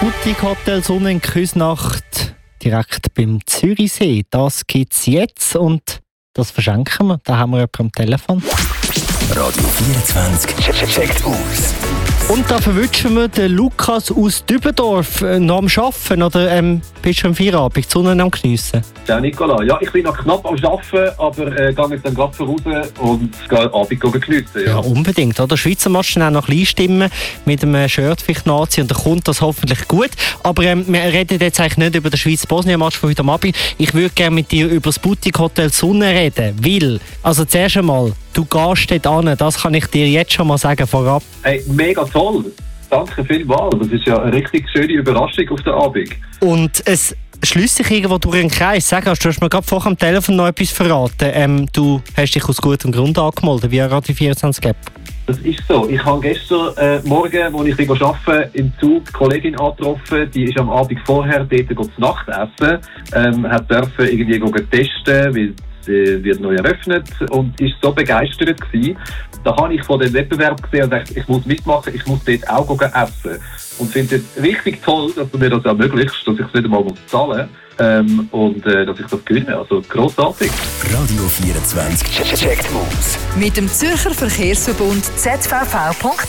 Boutique Hotel Sonne in Küsnacht, direkt beim Zürichsee. Das gibt es jetzt und das verschenken wir. Da haben wir jemanden am Telefon. Radio 24 checkt aus. Und da verwünschen wir den Lukas aus Dübendorf noch am Arbeiten oder bist du am Feierabend, die Sonne am Geniessen? Ja, Nicola. Ja, ich bin noch knapp am Arbeiten, aber gehe jetzt dann gerade voraus und gehe den Abend geniessen. Ja, unbedingt. Oder? Schweizer Match dann auch noch einstimmen mit dem Shirt vielleicht Nazi und dann kommt das hoffentlich gut. Aber wir reden jetzt eigentlich nicht über den Schweiz-Bosnien-Match von heute Abend. Ich würde gerne mit dir über das Boutique Hotel Sonne reden, weil, also zuerst einmal, du gehst dort an, das kann ich dir jetzt schon mal sagen vorab. Hey, mega toll. Danke vielmals. Das ist ja eine richtig schöne Überraschung auf den Abend. Und es schließt sich irgendwo durch einen Kreis. Sag, du hast mir gerade vorher am Telefon noch etwas verraten. Du hast dich aus gutem Grund angemeldet via Radio 24 App. Das ist so. Ich habe gestern Morgen, als ich arbeite, im Zug eine Kollegin angetroffen. Die ist am Abend vorher dort zu Nacht essen. Hat dürfen irgendwie testen, weil wird neu eröffnet und ist so begeistert gewesen. Da habe ich von dem Wettbewerb gesehen und dachte, ich muss mitmachen, ich muss dort auch essen. Und finde es richtig toll, dass du mir das ermöglicht, dass ich es nicht einmal zahlen muss und dass ich das gewinne. Also grossartig. Radio 24 checkt aus. Mit dem Zürcher Verkehrsverbund ZVV.ch